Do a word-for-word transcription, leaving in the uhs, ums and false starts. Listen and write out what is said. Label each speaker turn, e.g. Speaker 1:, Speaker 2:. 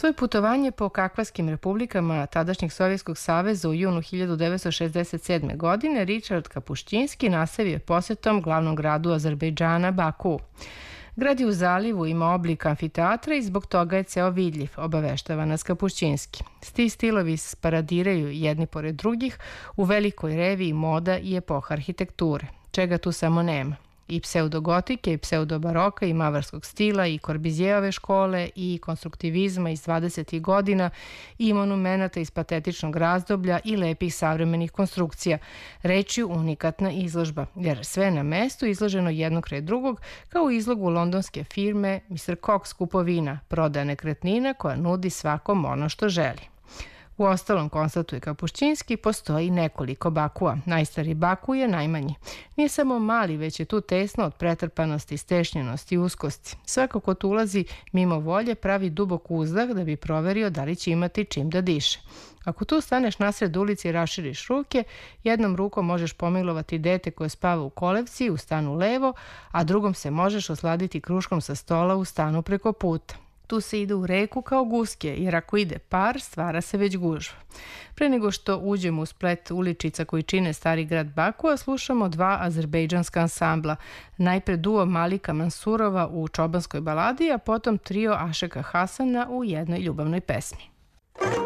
Speaker 1: Svoje putovanje po Kavkazskim republikama tadašnjeg Sovjetskog saveza u junu hiljadu devetsto šezdeset sedme. godine Richard Kapušćinski nastavio je posjetom glavnom gradu Azerbejdžana Bakuu. Grad je u zalivu, ima oblik amfiteatra i zbog toga je ceo vidljiv, obaveštava nas Kapušćinski. Sti stilovi sparadiraju jedni pored drugih u velikoj reviji moda i epoha arhitekture. Čega tu samo nema. I pseudogotike, i pseudobaroka, i mavarskog stila, i Korbizijeve škole, i konstruktivizma iz dvadesetih godina, i monumenata iz patetičnog razdoblja i lepih savremenih konstrukcija. Rečju unikatna izložba, jer sve na mestu izloženo jedno kraj drugog, kao u izlogu londonske firme mister Cox kupovina, prodaja nekretnina koja nudi svakom ono što želi. U ostalom, konstatuje Kapušćinski, postoji nekoliko Bakua. Najstariji Baku je najmanji. Nije samo mali, već je tu tesno od pretrpanosti, stešnjenosti i uskosti. Svako ko tu ulazi mimo volje pravi dubok uzdah da bi proverio da li će imati čim da diše. Ako tu staneš nasred ulici i raširiš ruke, jednom rukom možeš pomilovati dete koje spava u kolevci u stanu levo, a drugom se možeš osladiti kruškom sa stola u stanu preko puta. Tu se ide u reku kao guske, jer ako ide par, stvara se već gužva. Pre nego što uđemo u splet uličica koji čine stari grad Bakua, slušamo dva azerbejdžanska ansambla. Najpre duo Malika Mansurova u čobanskoj baladi, a potom trio Ašeka Hasana u jednoj ljubavnoj pesmi.